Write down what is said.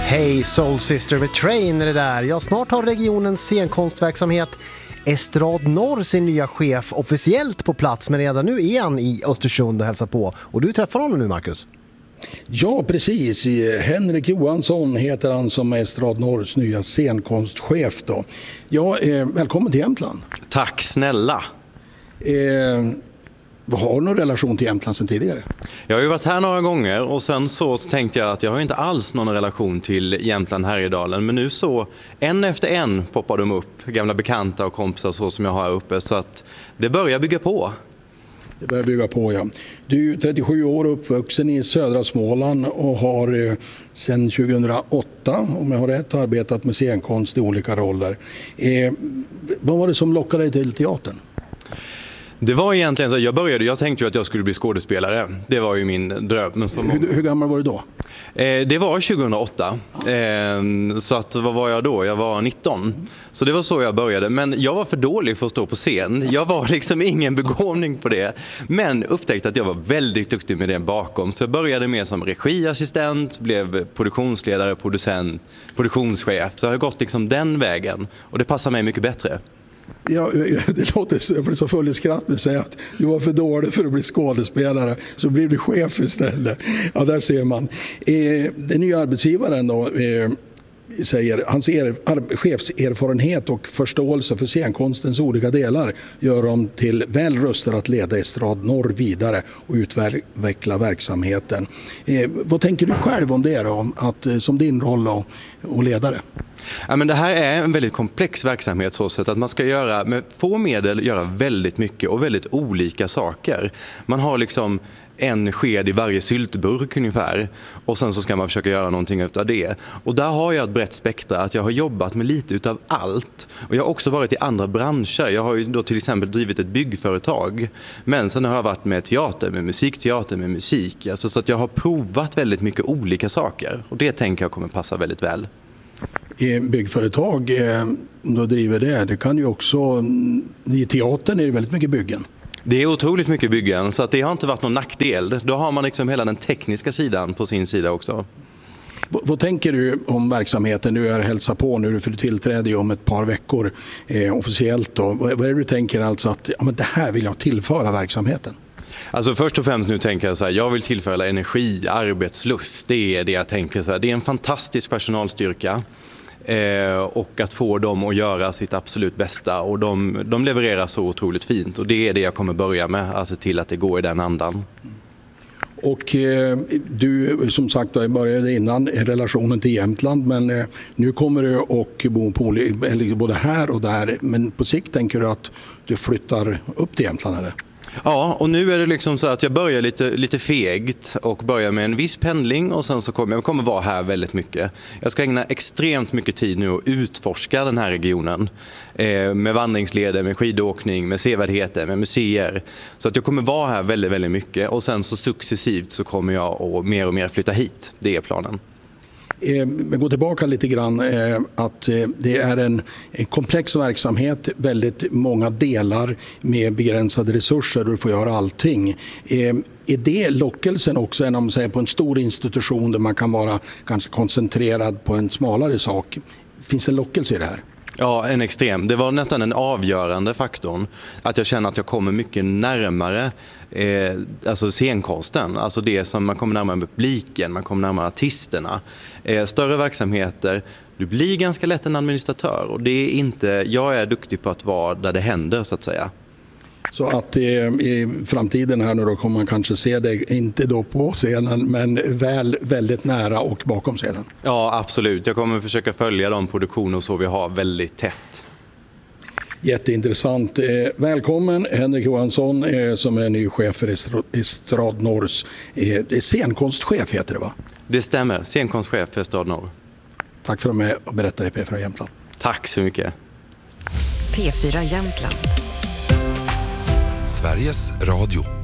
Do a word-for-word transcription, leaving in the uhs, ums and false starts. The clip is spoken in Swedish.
Hey Soul Sister med Train är det där. Ja, snart har regionens scenkonstverksamhet Estrad Norr sin nya chef officiellt på plats, men redan nu är han i Östersund och hälsar på. Och du träffar honom nu, Marcus. Ja, precis. Henrik Johansson heter han som är Estrad Norrs nya scenkostchef då. Ja, eh, välkommen till Jämtland. Tack snälla. Eh, vad har du någon relation till Jämtland sedan tidigare? Jag har ju varit här några gånger och sen så tänkte jag att jag har inte alls någon relation till Jämtland Härjedalen. Men nu så, en efter en poppar de upp, gamla bekanta och kompisar så som jag har här uppe. Så att det börjar bygga på. Det börjar bygga på, ja. Du är trettiosju år och uppvuxen i södra Småland och har eh, sedan tjugohundraåtta, om jag har rätt, arbetat med scenkonst i olika roller. Eh, vad var det som lockade dig till teatern? Det var egentligen så jag började, jag tänkte ju att jag skulle bli skådespelare. Det var ju min dröm. Men som hur, hur gammal var du då? Eh, det var tjugohundraåtta. Eh, så att, vad var jag då? Jag var nitton. Så det var så jag började. Men jag var för dålig för att stå på scen. Jag var liksom ingen begåvning på det. Men upptäckte att jag var väldigt duktig med det bakom. Så jag började med som regiassistent, blev produktionsledare, producent, produktionschef. Så jag har gått liksom den vägen. Och det passar mig mycket bättre. Ja, det låter så, jag blir så full i skratt när du säger att du var för dålig för att bli skådespelare, så blir du chef istället. Ja, där ser man. Eh, den nya arbetsgivaren då, eh, säger hans er, chefserfarenhet och förståelse för scenkonstens olika delar gör dem till väl rustade att leda Estrad Norr vidare och utveckla verksamheten. Eh, vad tänker du själv om det då, att, som din roll och, och ledare? Ja, men det här är en väldigt komplex verksamhet så sätt att man ska göra med få medel göra väldigt mycket och väldigt olika saker. Man har liksom en sked i varje syltburk ungefär och sen så ska man försöka göra någonting utav det. Och där har jag ett brett spektra att jag har jobbat med lite utav allt. Och jag har också varit i andra branscher. Jag har ju då till exempel drivit ett byggföretag. Men sen har jag varit med teater, med musikteater, med musik. Alltså så att jag har provat väldigt mycket olika saker. Och det tänker jag kommer passa väldigt väl. I byggföretag, om du driver det, det kan ju också, i teatern är det väldigt mycket byggen. Det är otroligt mycket byggen, så att det har inte varit någon nackdel. Då har man liksom hela den tekniska sidan på sin sida också. Vad, vad tänker du om verksamheten? Du är hälsa på nu, för du tillträder om ett par veckor eh, officiellt. Då. Vad, vad är det du tänker alltså att ja, men det här vill jag tillföra verksamheten? Alltså först och främst nu tänker jag så här, jag vill tillföra energi, arbetslust, det är det jag tänker så här. Det är en fantastisk personalstyrka eh, och att få dem att göra sitt absolut bästa och de, de levererar så otroligt fint och det är det jag kommer börja med, att se till att det går i den andan. Och eh, du, som sagt, jag började innan relationen till Jämtland, men eh, nu kommer du och bo på, eller både här och där, men på sikt tänker du att du flyttar upp till Jämtland eller? Ja, och nu är det liksom så att jag börjar lite, lite fegt och börjar med en viss pendling och sen så kommer jag kommer vara här väldigt mycket. Jag ska ägna extremt mycket tid nu att utforska den här regionen eh, med vandringsleder, med skidåkning, med sevärdheter, med museer. Så att jag kommer vara här väldigt, väldigt mycket och sen så successivt så kommer jag att mer och mer flytta hit. Det är planen. Vi går tillbaka lite grann, att det är en, en komplex verksamhet, väldigt många delar med begränsade resurser och du får göra allting. Är det lockelsen också än om man säger på en stor institution där man kan vara ganska koncentrerad på en smalare sak? Finns det lockelse i det här? Ja, en extrem. Det var nästan en avgörande faktorn. Att jag känner att jag kommer mycket närmare eh, alltså scenkonsten. Alltså det som man kommer närmare publiken, man kommer närmare artisterna. Eh, större verksamheter, du blir ganska lätt en administratör. Och det är inte, jag är duktig på att vara där det händer så att säga. Så att eh, i framtiden här nu då kommer man kanske se dig, inte då på scenen, men väl väldigt nära och bakom scenen. Ja, absolut. Jag kommer försöka följa de produktioner så vi har väldigt tätt. Jätteintressant. Eh, välkommen Henrik Johansson eh, som är ny chef för Estrad Norrs. Eh, scenkostchef heter det va? Det stämmer. Scenkostchef för Estrad Norr. Tack för att du är med och berättar i P fyra Jämtland. Tack så mycket. P fyra Jämtland. Sveriges Radio.